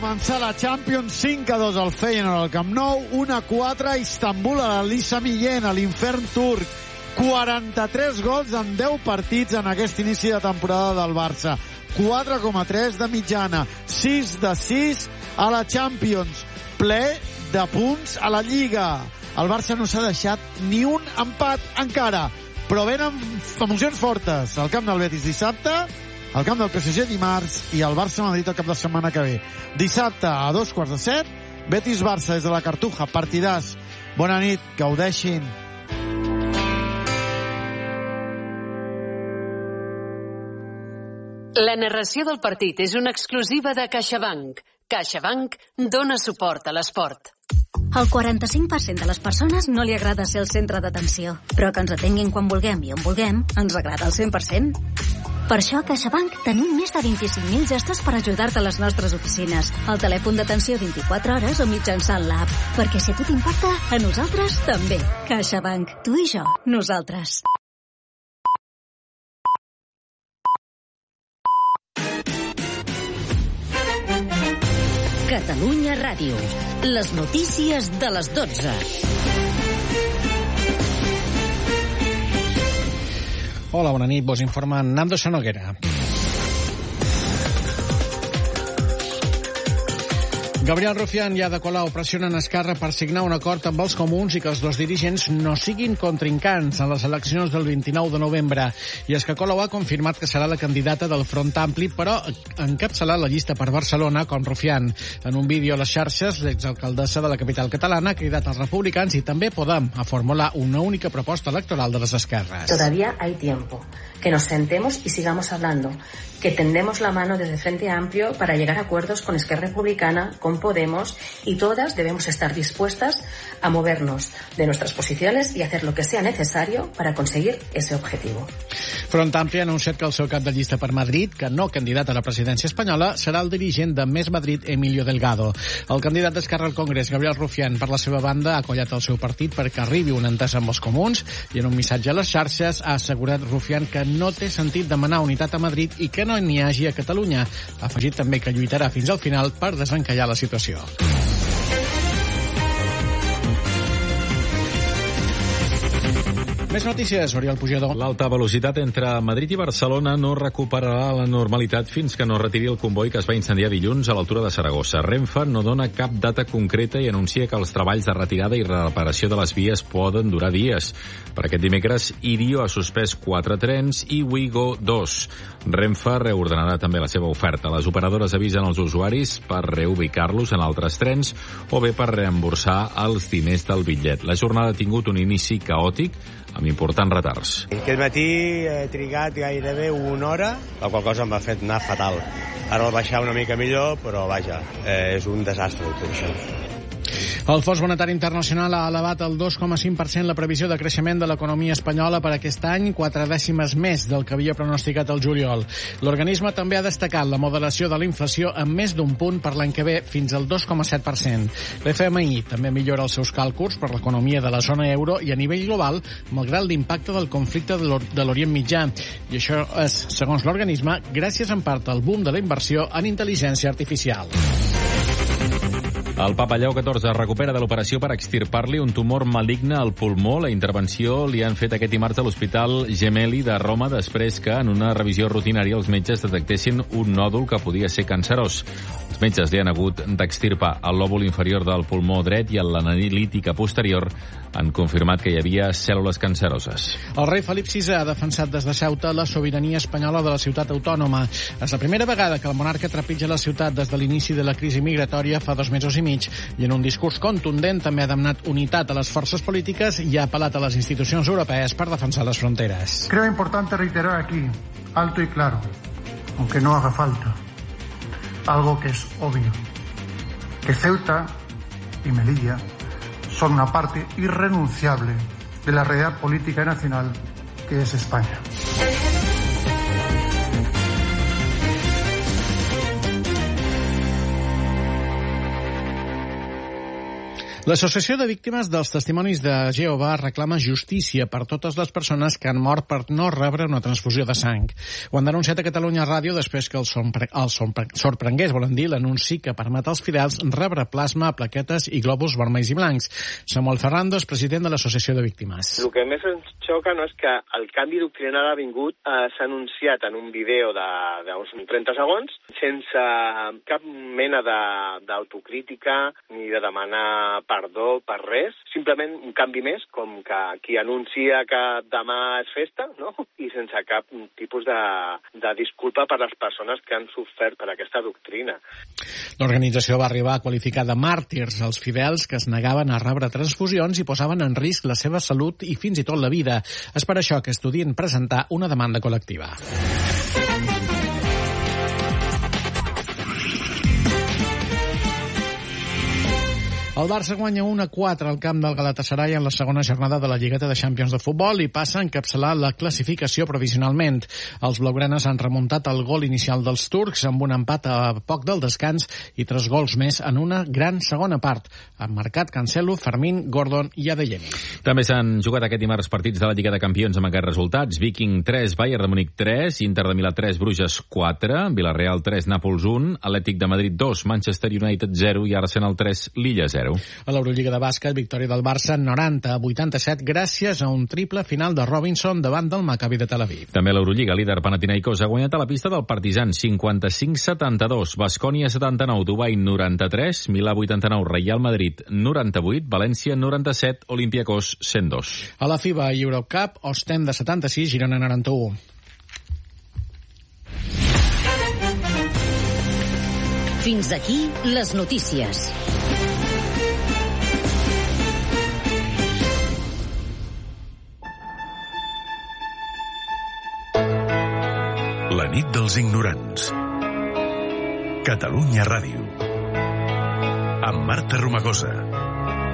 Començar la Champions, 5-2 al Feyenoord al Camp Nou, 1-4 a Istanbul a l'Alisa Millen, a l'infern turc. 43 gols en 10 partits en aquest inici de temporada del Barça. 4,3 de mitjana, 6 de 6 a la Champions, ple de punts a la Lliga. El Barça no s'ha deixat ni un empat encara, però venen emocions fortes. Al camp del Betis dissabte, al camp del PSG dimarts i el Barça-Madrid el cap de setmana que ve. Dissabte a 2:15, Betis-Barça des de la Cartuja, partidàs. Bona nit, gaudeixin. La narració del partit és una exclusiva de CaixaBank. CaixaBank dona suport a l'esport. El 45% de les persones no li agrada ser el centre d'atenció, però que ens atenguin quan vulguem i on vulguem ens agrada al 100%. Per això a CaixaBank tenim més de 25.000 gestos per ajudar-te a les nostres oficines, al telèfon d'atenció 24 hores o mitjançant l'app. Perquè si a tu t'importa, a nosaltres també. CaixaBank, tu i jo, nosaltres. Catalunya Ràdio. Les notícies de les 12. Hola, bona nit. Vos informa Nando Sanoguera. Gabriel Rufián i Ada Colau pressionen Esquerra per signar un acord amb els comuns i que els dos dirigents no siguin contrincants en les eleccions del 29 de novembre. I és que Colau ha confirmat que serà la candidata del Front Ampli, però encapçalar la llista per Barcelona com Rufián. En un vídeo a les xarxes, l'exalcaldessa de la capital catalana ha cridat als republicans i també Podem a formular una única proposta electoral de les esquerres. Todavía hay tiempo. Que nos sentemos y sigamos hablando. Que tendemos la mano desde Frente Amplio para llegar a acuerdos con Esquerra Republicana, con Podemos, y todas debemos estar dispuestas a movernos de nuestras posiciones y hacer lo que sea necesario para conseguir ese objetivo. Front Ampli ha anunciat que el seu cap de llista per Madrid, que no candidat a la presidència espanyola, serà el dirigent de Més Madrid, Emilio Delgado. El candidat d'Esquerra al Congrés, Gabriel Rufián, per la seva banda, ha collat el seu partit perquè arribi una entesa amb els comuns i en un missatge a les xarxes ha assegurat Rufián que no té sentit demanar unitat a Madrid i que no n'hi hagi a Catalunya. Ha afegit també que lluitarà fins al final per desencallar la situació. Més notícies, Oriol Pujador. L'alta velocitat entre Madrid i Barcelona no recuperarà la normalitat fins que no retiri el comboi que es va incendiar dilluns a l'altura de Saragossa. Renfe no dona cap data concreta i anuncia que els treballs de retirada i reparació de les vies poden durar dies. Per aquest dimecres, Irio ha suspès 4 trens i Wigo 2. Renfe reordenarà també la seva oferta. Les operadores avisen els usuaris per reubicar-los en altres trens o bé per reemborsar els diners del bitllet. La jornada ha tingut un inici caòtic amb importants retards. Aquest matí he trigat gairebé una hora, la qual cosa m'ha fet anar fatal. Ara el baixar una mica millor, però vaja, és un desastre tot això. El Fons Monetari Internacional ha elevat el 2,5% la previsió de creixement de l'economia espanyola per aquest any, 4 dècimes més del que havia pronosticat el juliol. L'organisme també ha destacat la moderació de la inflació en més d'un punt per l'any que ve, fins al 2,7%. L'FMI també millora els seus càlculs per l'economia de la zona euro i a nivell global, malgrat l'impacte del conflicte de l'Orient Mitjà. I això és, segons l'organisme, gràcies en part al boom de la inversió en intel·ligència artificial. El papa Lleó XIV recupera de l'operació per extirpar-li un tumor maligne al pulmó. La intervenció li han fet aquest dimarts a l'Hospital Gemelli de Roma després que en una revisió rutinària els metges detectessin un nòdul que podia ser cancerós. Els metges li han hagut d'extirpar el lòbul inferior del pulmó dret i a l'analítica posterior han confirmat que hi havia cèl·lules canceroses. El rei Felip VI ha defensat des de Ceuta la sobirania espanyola de la ciutat autònoma. És la primera vegada que el monarca trepitja la ciutat des de l'inici de la crisi migratòria fa 2 mesos i mig, i en un discurs contundent també ha demanat unitat a les forces polítiques i ha apel·lat a les institucions europees per defensar les fronteres. Creo importante reiterar aquí, alto y claro, aunque no haga falta, algo que es obvio, que Ceuta y Melilla son una parte irrenunciable de la realidad política nacional que es España. L'Associació de Víctimes dels Testimonis de Jehovà reclama justícia per totes les persones que han mort per no rebre una transfusió de sang. Ho han denunciat a Catalunya Ràdio després que els sorprengués, volen dir, l'anunci que permet als fidels rebre plasma, plaquetes i glòbuls vermells i blancs. Samuel Ferrando és president de l'Associació de Víctimes. El que més ens xoca no és que el canvi doctrinal ha vingut, s'ha anunciat en un vídeo d'uns 30 segons, sense cap mena d'autocrítica ni de demanar perdó per res, simplement un canvi més, com que qui anuncia que demà és festa, no? I sense cap tipus de disculpa per les persones que han sofert per aquesta doctrina. L'organització va arribar a qualificar de màrtirs els fidels que es negaven a rebre transfusions i posaven en risc la seva salut i fins i tot la vida. És per això que estudien presentar una demanda col·lectiva. El Barça guanya 1-4 al camp del Galatasaray en la segona jornada de la Lligueta de Champions de futbol i passa a encapçalar la classificació provisionalment. Els blaugranes han remuntat el gol inicial dels turcs amb un empat a poc del descans i 3 gols més en una gran segona part. Han marcat Cancelo, Fermín, Gordon i Adeyemi. També s'han jugat aquest dimarts partits de la Lliga de Campions amb aquests resultats. Viking 3, Bayern de Múnich 3, Inter de Milà 3, Bruges 4, Villarreal 3, Nàpols 1, Atlètic de Madrid 2, Manchester United 0 i Arsenal 3, Lilla 0. A l'Eurolliga de bàsquet, victòria del Barça 90-87 gràcies a un triple final de Robinson davant del Maccabi de Tel Aviv. També a l'Eurolliga, líder Panathinaikos ha guanyat a la pista del Partizan 55-72, Baskonia 79, Dubai 93, Milà 89, Real Madrid 98, València 97, Olympiacos 102. A la FIBA Eurocup, Ostem de 76, Girona 91. Fins aquí les notícies. La nit dels ignorants. Catalunya Ràdio. Amb Marta Romagosa.